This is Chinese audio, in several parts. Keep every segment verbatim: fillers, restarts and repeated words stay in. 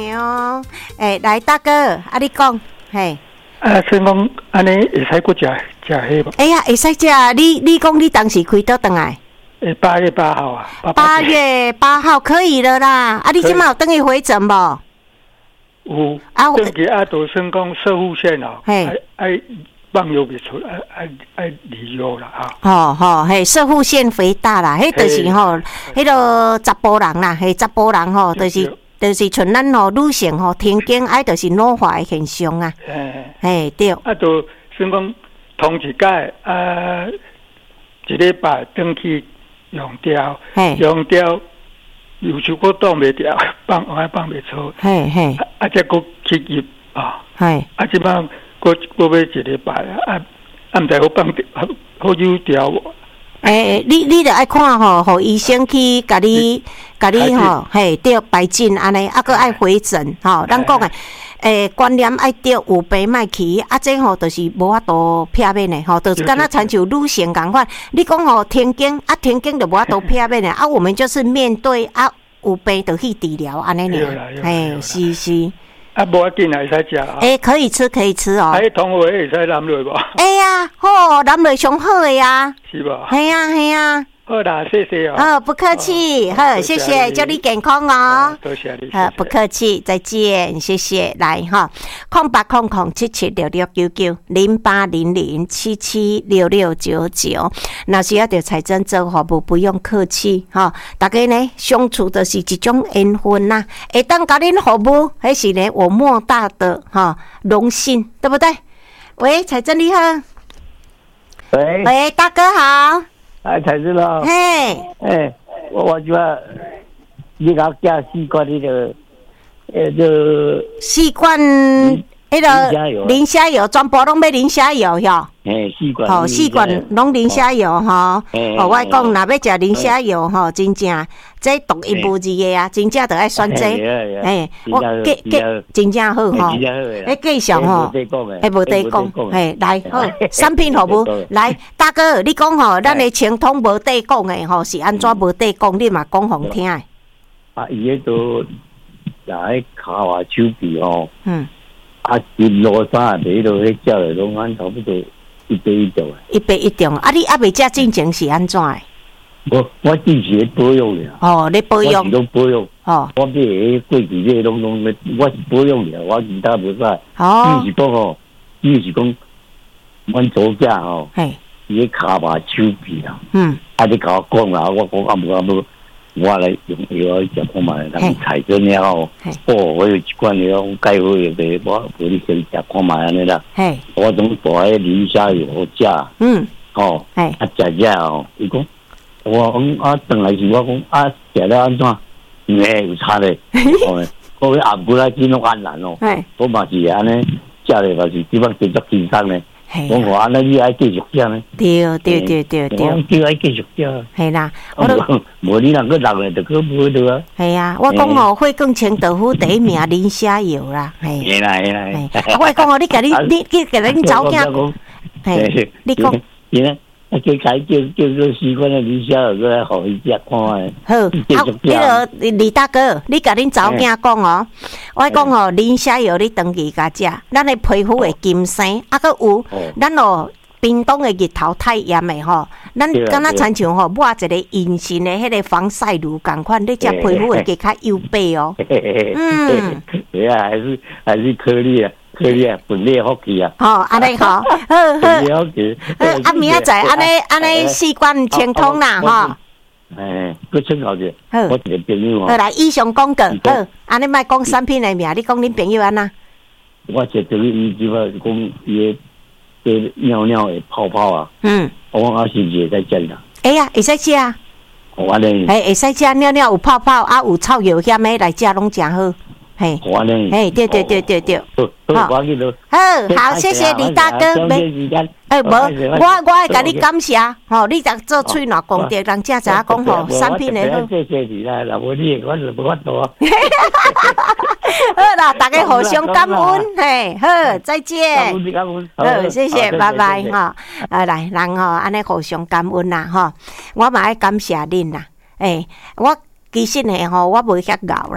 哦，诶、欸，来大哥，啊，你讲，嘿， 啊，先讲安尼会使搁食食迄无？ 哎呀，会使食，你你讲你当时开倒转来？ 诶，八月八号啊， 八月八号可以了啦。啊，你即马有等去回诊无？ 有啊，登记啊，就算讲射护线哦，爱爱放药袂出，爱爱爱离药啦啊。 吼吼，嘿，射护腺肥大啦，迄就是吼，迄个查甫人啦，嘿，查甫人吼，就是就是像咱吼女性吼停经，爱就是老化的现象啊。嘿，对。 啊，就算讲通一届啊，一礼拜登去用掉，用掉。有时我挡袂掉，放我还放袂出， 嘿嘿， 啊，再搁去入啊， 嘿， 啊，即摆搁搁要一礼拜啊，啊，毋知好放好好有调无？ 诶，你你着爱看吼，互医生去甲你甲你吼，嘿，对排诊安尼，啊，搁爱回诊吼，咱讲诶。诶，观念爱对，有病莫去，啊，这吼就是无法度避免的吼，就是敢若亲像女性共款。你讲吼停经，啊停经就无法度避免的，啊，我们就是面对啊，有病就去治疗安尼尔，嘿，是是。 啊，无要紧，会使食啊。 诶，可以吃，可以吃哦。 啊，迄糖会会使揽落无？ 哎呀，好，揽落上好的呀。 是无？ 系呀，系呀。 好啦，谢谢哦。 哦，不客气，好，谢谢，祝你健康哦。 多谢你。 好，不客气，再见，谢谢。来哈，空八空空七七六六九九零八零零七七六六九九。那需要着财政做服务，不用客气哈。大家呢相处的是一种缘分呐，会当甲恁服务，还是呢我莫大的哈荣幸，对不对？喂，财政你好。 喂。 喂，大哥好。 哎，才知道。 嘿， 哎，我我就要你搞加吸管那个，呃，就吸管迄个磷虾油，全部拢要磷虾油哟。 嘿，吸管。 吼，吸管拢磷虾油吼。吼，我讲若要食磷虾油吼，真正这独一无二的啊，真正着爱选这。嘿，我计计真正好吼。诶，继续吼，诶，无地讲，嘿，来好，产品服务来，大哥，你讲吼，咱的清通无地讲的吼，是安怎无地讲？你嘛讲互听的。 啊，伊迄都来卡话手臂吼。嗯。啊，一路衫袂落去叫的，拢按差不多一百一重啊。 一百一重，啊，你还未食进前是安怎的？ 我我之前保养的。 哦，你保养。 我是拢保养。 哦。 我买迄过去这拢拢，我是保养的，我其他无啥。 哦。 伊是讲吼，伊是讲，阮左家吼，嘿，伊个骹把手臂啦。嗯。啊，你甲我讲啦，我讲啊无啊无。我来用药食看卖，人采针了后，哦，我有一罐了，钙好药的，我无你先食看卖安尼啦。我总把迄磷虾油好食。嗯。哦。啊，食食哦，伊讲，我讲啊，转来是我讲啊，食了安怎？诶，有差咧。哦，我下骨来真拢安难哦。我嘛是安尼，食咧嘛是基本继续健康咧。我话安尼你爱继续食呢？ 对对对对对。 我叫爱继续食。 系啦， 我都无你人个人咧，就个无得啊。 系啊，我讲哦，血管清道夫第一名磷虾油啦，系。 系啦系啦。 啊，我讲哦，你甲你你你甲恁早囝，系你讲。 啊，叫改叫叫做习惯了磷虾油，来互伊食看诶。 好，啊，迄个李大哥，你甲恁早囝讲哦，我讲哦，磷虾油你长期甲食，咱的皮肤会金生，啊，佮有咱哦。冰冻的日头太炎的吼，咱敢若亲像吼抹一个隐形的迄个防晒乳共款，你只皮肤会加较幼白哦。 嗯，对啊，还是还是颗粒啊，颗粒啊，分裂福气啊。 哦，安尼好，好好。分裂福气。啊，明仔载安尼安尼四罐清通啦，吼。 哎，佮请教者，我一个朋友哦。 好来，以上讲过，好，安尼莫讲产品的名，你讲恁朋友安那？ 我一个伊即个讲伊。这尿尿的泡泡啊，嗯，我讲啊是不是会使食啦？ 哎呀，会使食啊！ 我呢， 哎，会使食尿尿有泡泡啊，有臭油咸的来食拢真好。嘿， 我呢， 哎，对对对对对， 好，好， 好，谢谢李大哥。哎，无，我我会甲你感谢，吼，你若做喙暖功德，人家知影讲吼，产品的好。 谢谢你啦，若无你，我是无法度。 好啦，大家互相感恩，嘿，好，再见。 感恩，感恩。 好，谢谢，拜拜，哈。啊，来，人吼，安尼互相感恩啦，吼，我嘛爱感谢恁啦。诶，我其实呢，吼，我无遐敖啦。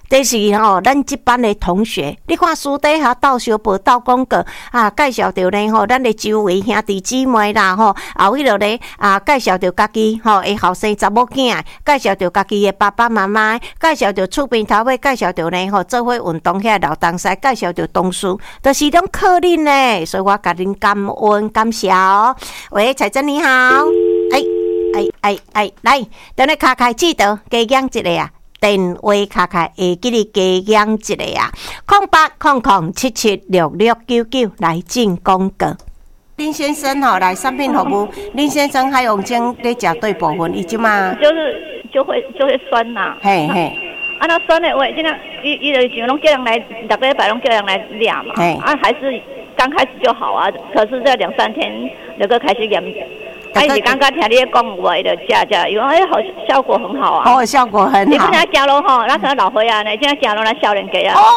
这是吼咱这班的同学，你看私底下斗相报、斗广告啊，介绍着咧吼，咱的周围兄弟姊妹啦吼，啊，迄落咧啊，介绍着家己吼的后生查某囝，介绍着家己的爸爸妈妈，介绍着厝边头尾，介绍着咧吼做伙运动遐老东西，介绍着同事，都、就是拢靠恁咧，所以我甲恁感恩感谢哦。喂，彩珍你好，哎哎哎哎，来，等你卡开记得加讲一个啊。电话卡卡会记你加讲一个啊，空八空空七七六六九九来进广告。林先生吼、喔、来产品服务，林先生还用针咧食对部分，伊即嘛就是就会就会酸呐、啊。 嘿嘿， 啊那酸的话，现在伊伊就像拢叫人来，逐个礼拜拢叫人来练嘛。啊还是刚开始就好啊，可是这两三天那个开始严。啊！伊是刚刚听你讲话的，食食，因为哎，好效果很好啊。 哦，效果很好。 你看人家行路吼，那可能老岁啊，呢，现在行路来少年家啊。哦。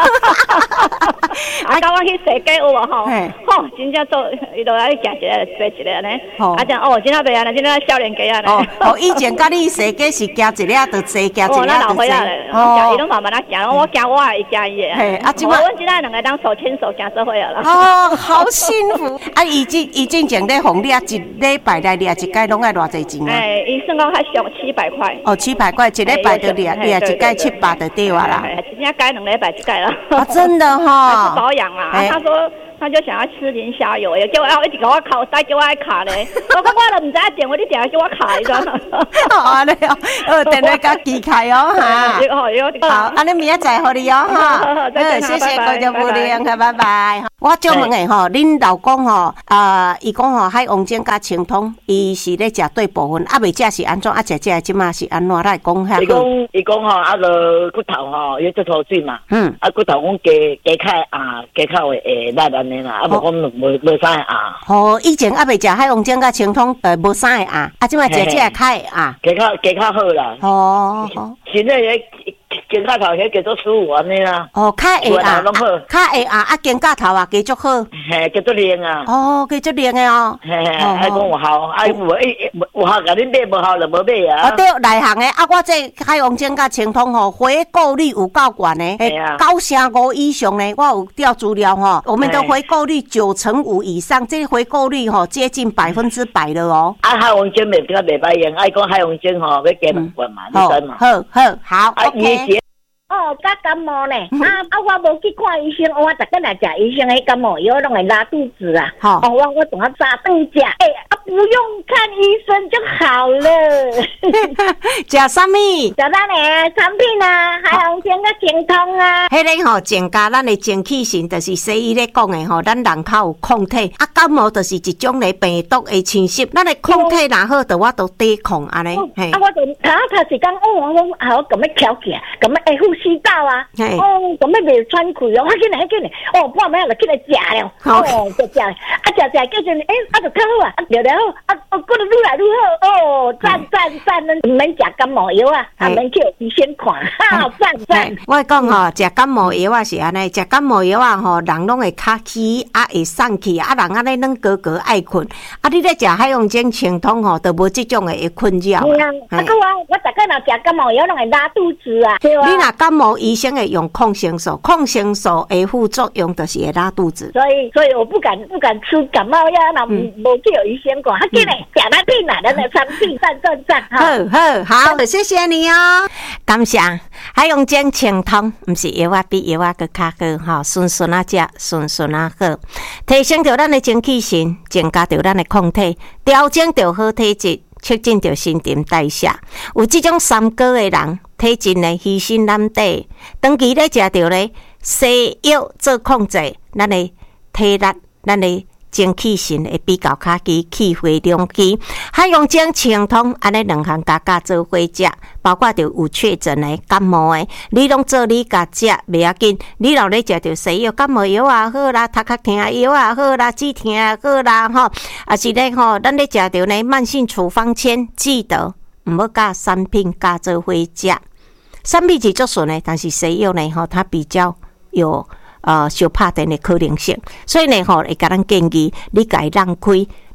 啊，刚刚去踅街有无吼？吼，真正做，伊都爱行一个，坐一个呢。哦。啊，这哦，今仔袂啊，呢，今仔少年家啊。 哦哦，以前甲你踅街是行一个就坐，行一个就坐。 哦，那老岁啊，哦。伊拢慢慢啊行，我行我也行伊的。嘿，啊，即摆阮今仔两个当手牵手行做伙啊啦。 哦，好幸福。啊，伊之伊之前咧红你啊一礼拜来掠一届拢爱偌济钱啊？ 哎，伊算讲较俗七百块。 哦，七百块一礼拜就掠掠一届七百就对啊啦。 人家改两礼拜就改了。 啊，真的哈。 保养啊，他说。他就想要吃磷虾油，也叫我要一直给我卡，再叫我爱卡咧。我讲我都唔知影电话，你定下叫我卡，你知道吗？ 哦，你哦，呃，电话甲记开哦，哈。好，安尼明仔载互你哦，哈。嗯，谢谢各位夫人，拜拜。我就问诶吼，恁老公吼，啊，伊讲吼海王精甲清通，伊是咧食对部分，啊，未食是安怎？啊，食食即马是安怎？来讲下。 伊讲伊讲吼，啊个骨头吼，伊做土水嘛。嗯。啊，骨头讲加加开啊，加口诶诶力安。啊，无讲无无啥会啊。 哦，以前啊未食海王精甲清通，呃，无啥会啊。啊，即摆食食会较会啊。 加较加较好啦。哦。现在迄肩胛头迄叫做十五安尼啦。 哦，较会啊。较会啊，啊肩胛头啊，加足好。 嘿，加足灵啊。 哦，加足灵诶哦。 嘿嘿，爱讲有效，啊有诶有效，甲恁买无效就无买啊。 啊对，内行诶，啊我这海王精甲清通吼，回购率有够悬诶，诶，九成五以上咧，我有调资料吼，我们的回购率九成五以上，这回购率吼接近百分之百了哦。 啊，海王精袂个袂歹用，爱讲海王精吼要加两罐嘛，你知嘛？ 好好好 ，OK。 哦，甲感冒呢，啊啊，我无去看医生，我逐个来食医生迄感冒药，拢会拉肚子啊。哦，我我等下早顿食，哎啊，不用看医生就好了。 食啥物？ 食咱的产品啊，海王精甲清通啊。 迄个吼，增加咱的精气神，就是西医咧讲的吼，咱人口有抗体，啊，感冒就是一种咧病毒的侵袭，咱的抗体若好，就我都抵抗安尼。 啊，我就头头是讲，哦，我讲啊，我咁样翘起来，咁样会呼吸道啊，哦，咁样袂喘气哦，我紧来紧来，哦，半暝就起来食了，哦，就食，啊食食叫做，诶，啊就较好啊，啊聊聊好，啊哦，过得愈来愈好，哦，赞赞赞，唔免食感冒药啊，啊免去医生看，哈，赞赞。 我讲吼，食感冒药啊是安尼，食感冒药啊吼，人拢会卡起，啊会送气，啊人安尼软高高爱困，啊你咧食海王精清通吼，都无即种的困扰。 对啊，啊个我我逐个若食感冒药，拢会拉肚子啊，对啊。 你若感冒医生会用抗生素，抗生素的副作用就是会拉肚子。 所以，所以我不敢不敢吃感冒药，那无去有医生讲，啊，紧嘞，食咱病啦，咱的产品赞赞赞， 好好好，谢谢你哦，感谢。海王精清通，毋是药啊，比药啊搁较好吼，顺顺啊食，顺顺啊好，提升着咱的精气神，增加着咱的抗体，调整着好体质。促进着新陈代谢，有即种三高的人，体质呢虚心难得，长期咧食着咧西药做控制，咱的体力，咱的精气神会比较较期气血两期。海王精清通安尼两项加加做伙食，包括着有确诊的感冒的，你拢做你家食袂要紧。你若咧食着西药感冒药也好啦，头壳疼药也好啦，止疼也好啦，吼，啊是咧吼，咱咧食着呢慢性处方签，记得毋要甲产品加做伙食。产品是足顺的，但是西药呢吼，它比较有。呃，小拍电的可能性，所以呢，吼，会甲咱建议，你家己让开，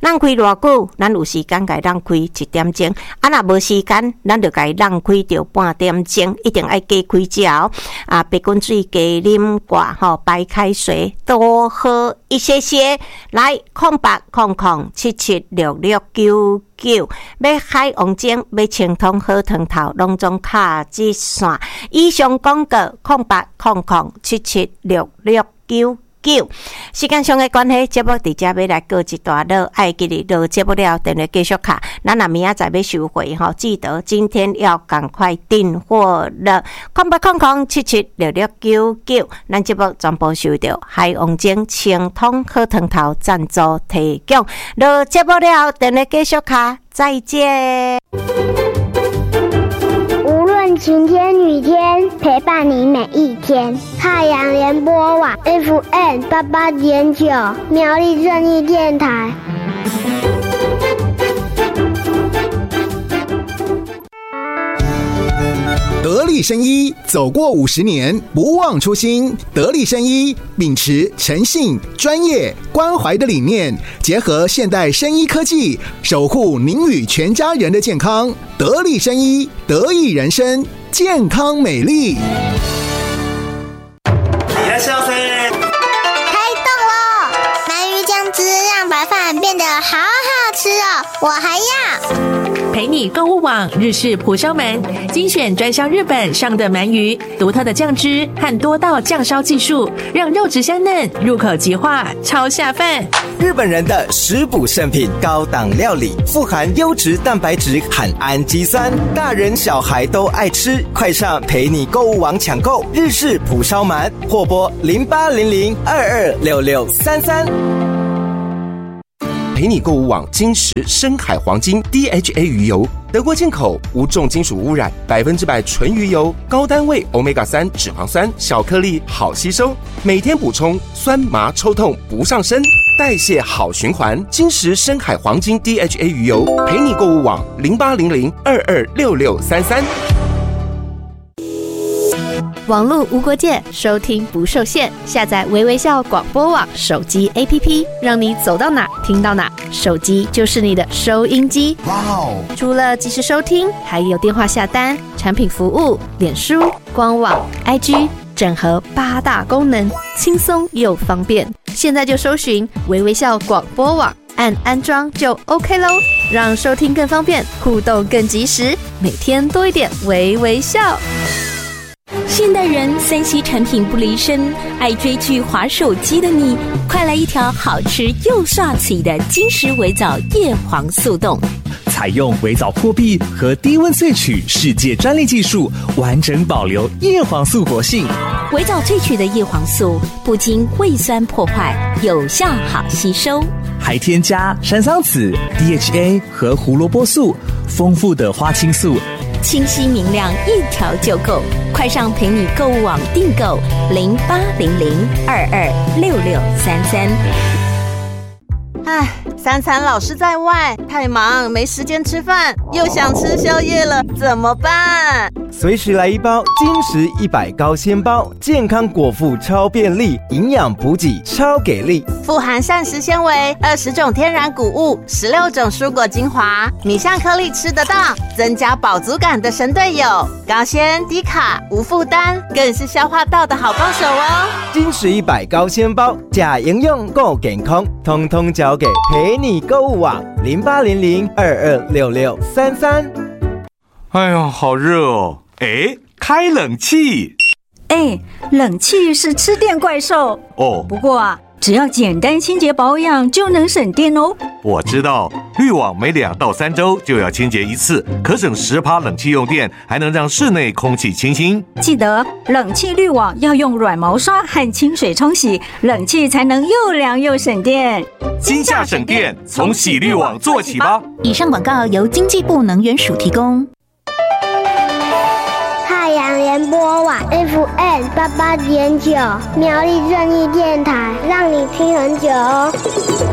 咱开偌久，咱有时间该咱开一点钟，啊若无时间，咱就该咱开到半点钟，一定要加开嚼啊，白滚水加啉挂吼，白开水多喝一些些。来，空白空空七七六六九九，要海王精，要清通好汤头，拢总卡一线。以上广告空白空空七七六六九九。时间上的关系，节目伫遮要来过一段落，爱记得落节目了，电话继续卡。咱若明仔载要收回吼，记得今天要赶快订货了。空八空空七七六六九九，咱节目全部收到海王精清通好汤头赞助提供。落节目了，电话继续卡，再见。 无论晴天雨天，陪伴你每一天。太阳联播网 F M 八八点九，苗栗正义电台。 得力生医走过五十年，不忘初心。得力生医秉持诚信、专业、关怀的理念，结合现代生医科技，守护您与全家人的健康。得力生医，得益人生，健康美丽。 いらっしゃいませ。 开动了！鳗鱼酱汁让白饭变得好好吃哦，我还要。 陪你购物网日式蒲烧鳗，精选专销日本上的鳗鱼，独特的酱汁和多道酱烧技术，让肉质香嫩，入口即化，超下饭。 日本人的食补圣品，高档料理，富含优质蛋白质和氨基酸，大人小孩都爱吃。快上陪你购物网抢购日式蒲烧鳗，或拨零八零零二二六六三三。 陪你购物网金石深海黄金 D H A 鱼油，德国进口，无重金属污染，百分之百纯鱼油，高单位 欧米伽三 脂肪酸，小颗粒好吸收，每天补充，酸麻抽痛不上身，代谢好循环。金石深海黄金 D H A 鱼油，陪你购物网零八零零二二六六三三。 网络无国界，收听不受限。下载微微笑广播网手机 A P P， 让你走到哪听到哪。手机就是你的收音机。哇哦！除了即时收听，还有电话下单、产品服务、脸书、官网、I G， 整合八大功能，轻松又方便。现在就搜寻微微笑广播网，按安装就 OK 咯，让收听更方便，互动更及时，每天多一点微微笑。 现代人三 C 产品不离身，爱追剧滑手机的你，快来一条好吃又刷嘴的金石微藻叶黄素冻。 采用微藻破壁和低温萃取世界专利技术，完整保留叶黄素活性。 微藻萃取的叶黄素不经胃酸破坏，有效好吸收， 还添加山桑子、D H A 和胡萝卜素，丰富的花青素， 清晰明亮，一条就够。快上陪你购物网订购零八零零二二六六三三。 唉，三餐老是在外，太忙没时间吃饭，又想吃宵夜了，怎么办？ 随时来一包金石一百高纤包，健康果腹超便利，营养补给超给力， 富含膳食纤维、二十种天然谷物、十六种蔬果精华，米香颗粒吃得到，增加饱足感的神队友，高纤低卡无负担，更是消化道的好帮手哦。 金石一百高纤包，假营养够健康，通通交给陪你购物网零八零零二二六六三三。 哎呦，好热哦！哎，开冷气。 哎，冷气是吃电怪兽哦。 不过啊，只要简单清洁保养就能省电哦。 我知道，滤网每两到三周就要清洁一次，可省十趴冷气用电，还能让室内空气清新。 记得冷气滤网要用软毛刷和清水冲洗，冷气才能又凉又省电。 今夏省电，从洗滤网做起吧。 以上广告由经济部能源署提供。 太阳联播网 F M 八八点九，苗栗正义电台，让你听很久哦。